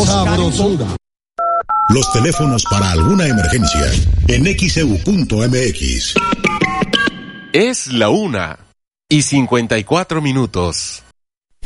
sabrosura. Los teléfonos para alguna emergencia en XEU.mx. Es la 1:54.